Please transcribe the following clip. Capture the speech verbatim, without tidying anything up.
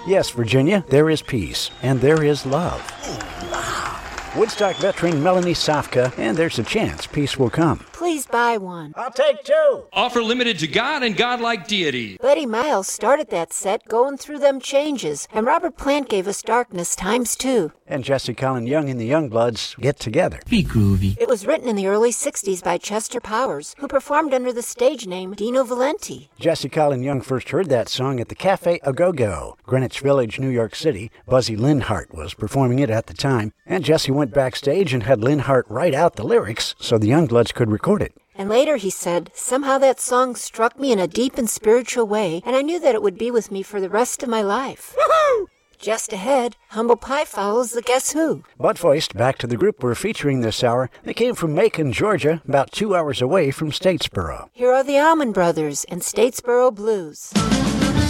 Yes, Virginia, there is peace, and there is love. Woodstock veteran Melanie Safka, and there's a chance peace will come. Please buy one. I'll take two. Offer limited to God and godlike deity. Buddy Miles started that set going through them changes, and Robert Plant gave us Darkness times two. And Jesse Colin Young and the Youngbloods get together. Be groovy. It was written in the early sixties by Chester Powers, who performed under the stage name Dino Valenti. Jesse Colin Young first heard that song at the Cafe A Go-Go, Greenwich Village, New York City. Buzzy Linhart was performing it at the time, and Jesse went backstage and had Linhart write out the lyrics so the Youngbloods could record it. And later he said, somehow that song struck me in a deep and spiritual way, and I knew that it would be with me for the rest of my life. Woohoo! Just ahead, Humble Pie follows the Guess Who. Buttvoiced, back to the group we're featuring this hour. They came from Macon, Georgia, about two hours away from Statesboro. Here are the Allman Brothers and Statesboro Blues.